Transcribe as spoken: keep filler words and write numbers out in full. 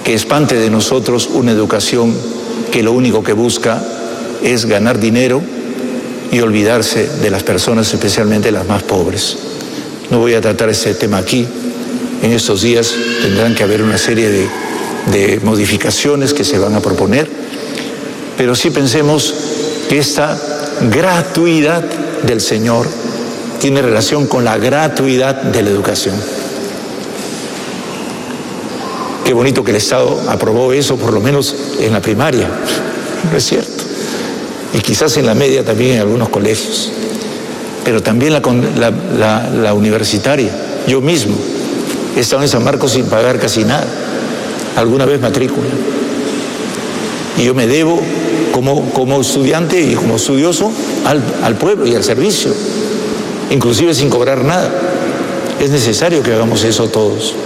que espante de nosotros una educación que lo único que busca es ganar dinero y olvidarse de las personas, especialmente las más pobres. No voy a tratar ese tema aquí. En estos días tendrán que haber una serie de, de modificaciones que se van a proponer, pero sí pensemos que esta gratuidad del Señor tiene relación con la gratuidad de la educación. Qué bonito que el Estado aprobó eso, por lo menos en la primaria, ¿no es cierto? Y quizás en la media también en algunos colegios, pero también la, la, la, la universitaria. Yo mismo he estado en San Marcos sin pagar casi nada, alguna vez matrícula. Y yo me debo como, como estudiante y como estudioso al, al pueblo y al servicio, inclusive sin cobrar nada. Es necesario que hagamos eso todos.